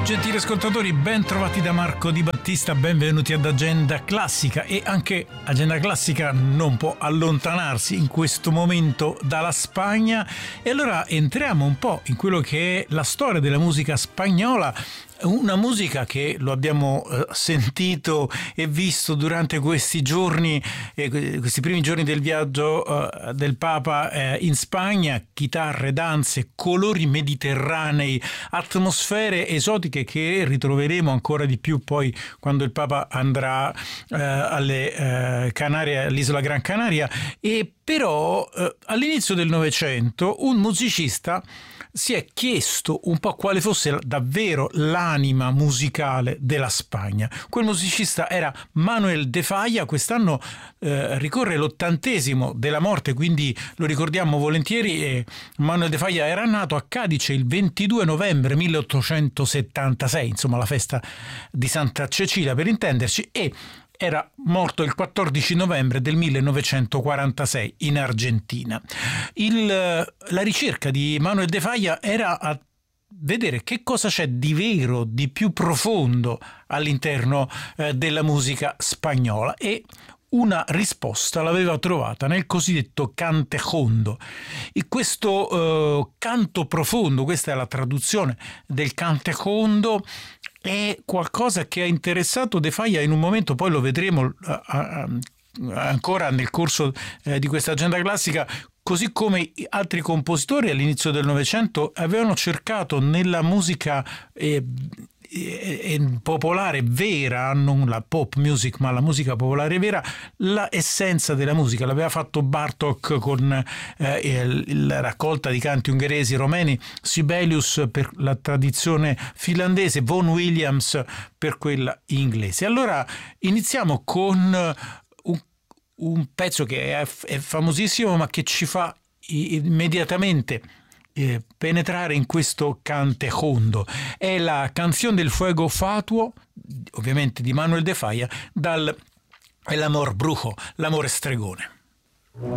Gentili ascoltatori, ben trovati da Marco Di Battista, benvenuti ad Agenda Classica. E anche Agenda Classica non può allontanarsi in questo momento dalla Spagna, e allora entriamo un po' in quello che è la storia della musica spagnola. Una musica che lo abbiamo sentito e visto durante questi giorni, questi primi giorni del viaggio del Papa in Spagna: chitarre, danze, colori mediterranei, atmosfere esotiche che ritroveremo ancora di più poi quando il Papa andrà alle Canarie, all'isola Gran Canaria. E però all'inizio del Novecento un musicista si è chiesto un po' quale fosse davvero l'anima musicale della Spagna. Quel musicista era Manuel de Falla. Quest'anno ricorre l'80° della morte, quindi lo ricordiamo volentieri. Manuel de Falla era nato a Cadice il 22 novembre 1876, insomma la festa di Santa Cecilia per intenderci, e era morto il 14 novembre del 1946 in Argentina. La ricerca di Manuel de Falla era a vedere che cosa c'è di vero, di più profondo all'interno della musica spagnola, e una risposta l'aveva trovata nel cosiddetto cantejondo. E questo canto profondo, questa è la traduzione del cantejondo, è qualcosa che ha interessato De Falla in un momento, poi lo vedremo ancora nel corso di questa agenda classica, così come altri compositori all'inizio del Novecento avevano cercato nella musica popolare vera, non la pop music ma la musica popolare vera, la essenza della musica. L'aveva fatto Bartók con la raccolta di canti ungheresi romeni, Sibelius per la tradizione finlandese, Vaughan Williams per quella inglese. Allora iniziamo con un pezzo che è famosissimo ma che ci fa immediatamente penetrare in questo cantejondo. È la Canción del Fuego Fatuo, ovviamente di Manuel de Falla, dal El Amor Brujo, l'amore stregone.